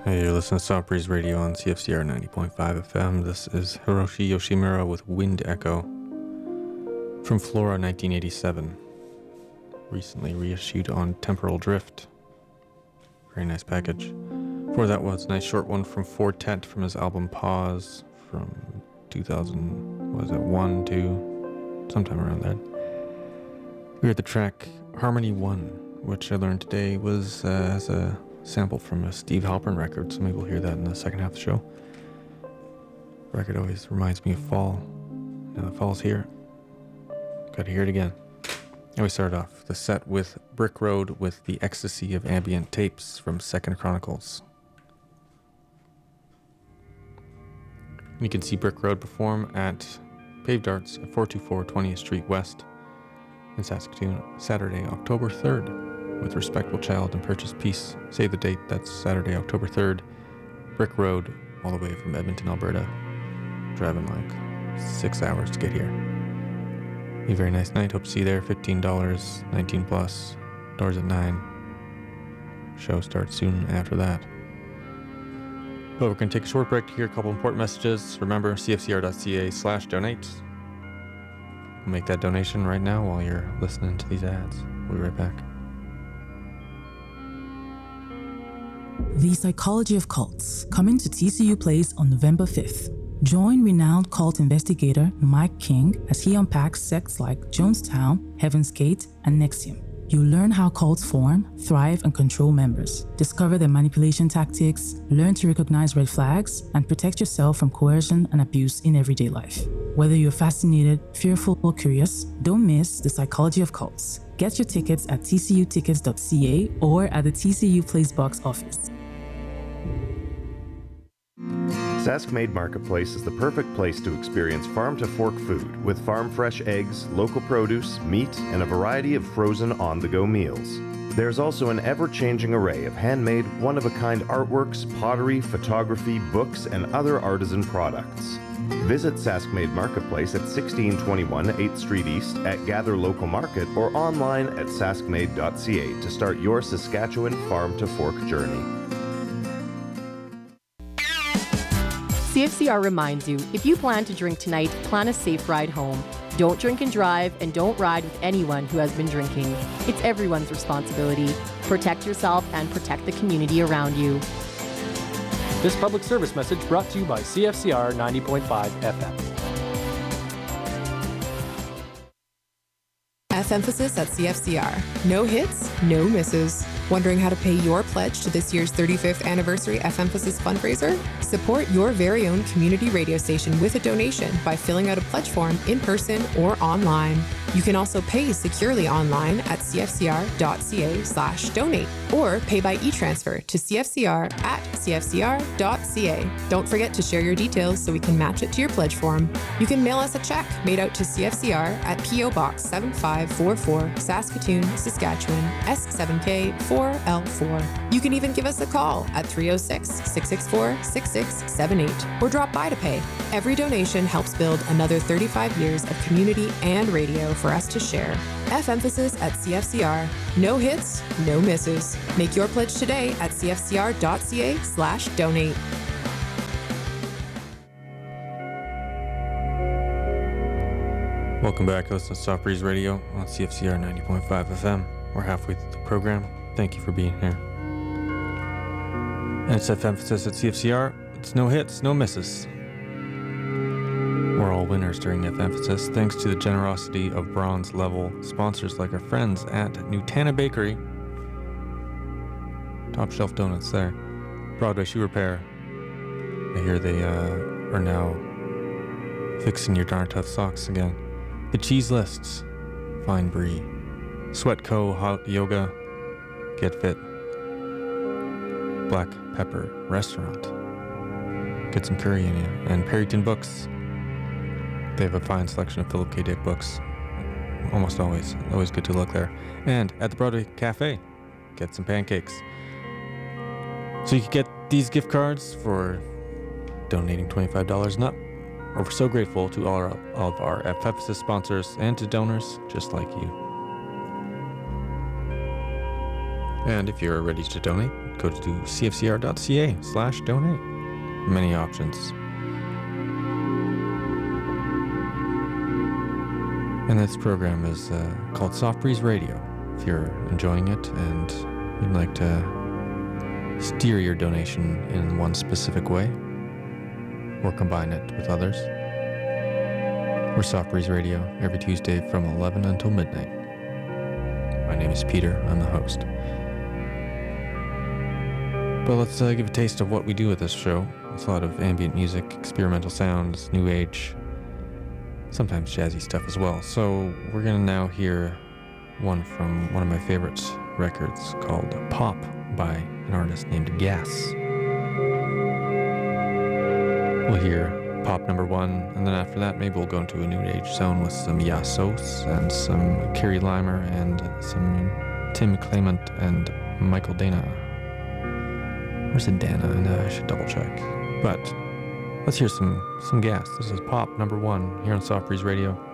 Hey, you're listening to South Breeze Radio on CFCR 90.5 FM. This is Hiroshi Yoshimura with Wind Echo from Flora 1987. Recently reissued on Temporal Drift. Very nice package. Before that was a nice short one from Fortet from his album Pause from 2001, 2, sometime around that. We heard the track Harmony 1, which I learned today was as a sample from a Steve Halpern record, so maybe we'll hear that in the second half of the show. The record always reminds me of fall. Now the fall's here. Gotta hear it again. And we start off the set with Brick Road with The Ecstasy of Ambient Tapes from Second Chronicles. You can see Brick Road perform at Paved Arts at 424 20th Street West in Saskatoon, Saturday, October 3rd. With Respectful Child and Purchase Peace. Save the date, that's Saturday, October 3rd. Brick Road, all the way from Edmonton, Alberta. Driving like 6 hours to get here. Be a very nice night, hope to see you there. $15, 19 plus, doors at 9. Show starts soon after that. But we're going to take a short break to hear a couple important messages. Remember, cfcr.ca/donate. We'll make that donation right now while you're listening to these ads. We'll be right back. The Psychology of Cults, coming to TCU Place on November 5th. Join renowned cult investigator Mike King as he unpacks sects like Jonestown, Heaven's Gate, and NXIVM. You'll learn how cults form, thrive, and control members. Discover their manipulation tactics, learn to recognize red flags, and protect yourself from coercion and abuse in everyday life. Whether you're fascinated, fearful, or curious, don't miss The Psychology of Cults. Get your tickets at tcutickets.ca or at the TCU Place box office. Saskmade Marketplace is the perfect place to experience farm-to-fork food with farm-fresh eggs, local produce, meat, and a variety of frozen on-the-go meals. There's also an ever-changing array of handmade, one-of-a-kind artworks, pottery, photography, books, and other artisan products. Visit Saskmade Marketplace at 1621 8th Street East at Gather Local Market or online at saskmade.ca to start your Saskatchewan farm-to-fork journey. CFCR reminds you, if you plan to drink tonight, plan a safe ride home. Don't drink and drive, and don't ride with anyone who has been drinking. It's everyone's responsibility. Protect yourself and protect the community around you. This public service message brought to you by CFCR 90.5 FM. F-Emphasis at CFCR. No hits, no misses. Wondering how to pay your pledge to this year's 35th anniversary F-Emphasis fundraiser? Support your very own community radio station with a donation by filling out a pledge form in person or online. You can also pay securely online at cfcr.ca/donate or pay by e-transfer to cfcr@cfcr.ca. Don't forget to share your details so we can match it to your pledge form. You can mail us a check made out to CFCR at P.O. Box 7544, Saskatoon, Saskatchewan, S7K4L4. You can even give us a call at 306-664-6678 or drop by to pay. Every donation helps build another 35 years of community and radio for us to share. F-Emphasis at CFCR. No hits, no misses. Make your pledge today at cfcr.ca/donate. Welcome back. Listen to Soft Breeze Radio on CFCR 90.5 FM. We're halfway through the program. Thank you for being here. And it's F-Emphasis at CFCR. It's no hits, no misses. We're all winners during F-Emphasis, thanks to the generosity of bronze level sponsors like our friends at Nutana Bakery. Top shelf donuts there. Broadway Shoe Repair. I hear they are now fixing your darn tough socks again. The Cheese Lists. Fine Brie. Sweat Co. Hot Yoga. Get Fit. Black Pepper Restaurant. Get some curry in you. And Perryton Books. They have a fine selection of Philip K. Dick books. Almost always. Always good to look there. And at the Broadway Cafe, get some pancakes. So you can get these gift cards for donating $25 and up. We're so grateful to all of our F-Emphasis sponsors and to donors just like you. And if you're ready to donate, go to cfcr.ca/donate. Many options. And this program is called Soft Breeze Radio. If you're enjoying it and you'd like to steer your donation in one specific way or combine it with others, we're Soft Breeze Radio every Tuesday from 11 until midnight. My name is Peter. I'm the host. But let's give a taste of what we do with this show. It's a lot of ambient music, experimental sounds, new age, sometimes jazzy stuff as well. So we're going to now hear one from one of my favorite records called Pop by an artist named Gas. We'll hear Pop number 1, and then after that maybe we'll go into a new age zone with some Yasos and some Carrie Limer and some Tim Clement and Michael Dana. Or is it Dana? And I should double check. But let's hear some Gas. This is Pop number 1 here on Soft Breeze Radio.